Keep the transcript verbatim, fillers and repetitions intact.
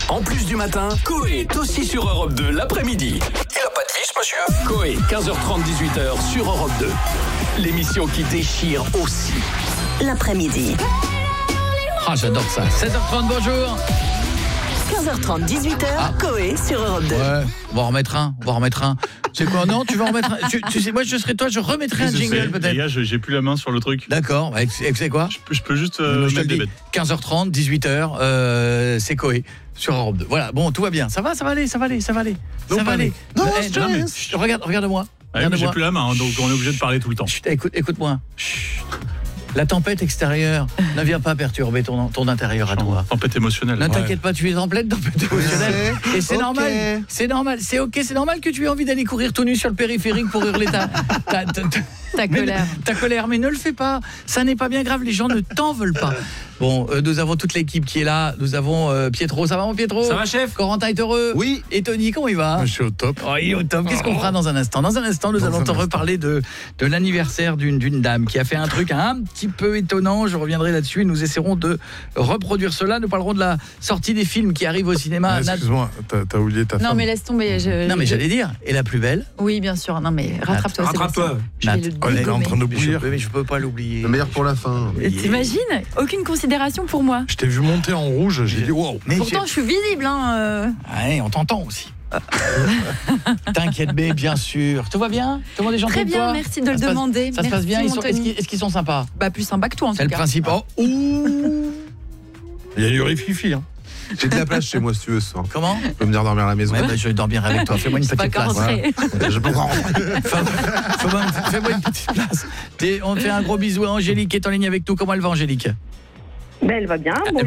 En plus du matin, Coé est aussi sur Europe deux l'après-midi. Il a pas de fiche, monsieur. Coé, quinze heures trente, dix-huit heures sur Europe deux. L'émission qui déchire aussi l'après-midi. Ah, j'adore ça. sept heures trente, bonjour. quinze heures trente, dix-huit heures, ah. Coé sur Europe deux. Ouais, on va en remettre un, on va en remettre un. C'est quoi? Non, tu vas en remettre un. Tu, tu sais, moi je serais toi, je remettrai un jingle sais, peut-être. Les gars, j'ai plus la main sur le truc. D'accord, bah, c'est quoi? Je peux, je peux juste euh, je mettre des bêtes. quinze heures trente, dix-huit heures, euh, c'est Coé sur Europe deux. Voilà, bon, tout va bien. Ça va, ça va aller, ça va aller, ça va aller. Non, ça va aller. Non, eh, non mais chut, regarde, regarde-moi. Ouais, j'ai plus la main, hein, donc on est obligé de parler tout le temps. Chut, écoute, écoute-moi. Chut. La tempête extérieure ne vient pas perturber ton, ton intérieur à toi. Tempête émotionnelle. Ne t'inquiète ouais. pas, tu es en pleine tempête émotionnelle. Et c'est okay. normal, c'est normal, c'est ok, c'est normal que tu aies envie d'aller courir tout nu sur le périphérique pour hurler ta, ta, ta, ta, ta colère. Mais, ta colère, mais ne le fais pas. Ça n'est pas bien grave, les gens ne t'en veulent pas. Bon, euh, nous avons toute l'équipe qui est là. Nous avons euh, Pietro, ça va mon Pietro? Ça va chef? Corentin est heureux? Oui. Et Tony, comment il va? Je suis au top. Oh, il est au top. Qu'est-ce qu'on fera dans un instant? Dans un instant, nous dans allons te reparler de, de l'anniversaire d'une d'une dame qui a fait un truc un petit peu étonnant. Je reviendrai là-dessus et nous essaierons de reproduire cela. Nous parlerons de la sortie des films qui arrivent au cinéma. Ah, excuse-moi, t'as, t'as oublié ta non, femme. Non mais laisse tomber. Je, non mais je... j'allais dire, et la plus belle? Oui bien sûr, non mais rattrape-toi. Rattrape-toi. Je vais le On est en train d'oublier. Mais je peux pas l'oublier. Le meilleur pour la fin. T'imagines? Aucune considération pour moi. Je t'ai vu monter en rouge, j'ai dit wow. Pourtant je suis visible hein. Euh... Ouais, on t'entend aussi. T'inquiète mais bien sûr. Tout va bien? Tout le monde est gentil? Très bien, toi merci de le ça demander. Ça se passe bien, ils sont, est-ce, qu'ils, est-ce qu'ils sont sympas? Bah plus sympa que toi en tout cas. C'est le principe. Oh, ouh. Il y a du rififi hein. J'ai de la place chez moi si tu veux ce soir. Comment? Tu peux venir dormir à la maison. Ouais, bah, je vais dormir avec toi. Fais-moi une c'est petite place. Voilà. Je peux pas rentrer. Fais-moi, fais-moi une petite place. T'es, on fait un gros bisou à Angélique qui est en ligne avec nous. Comment elle va Angélique? Ben, elle va bien, bonjour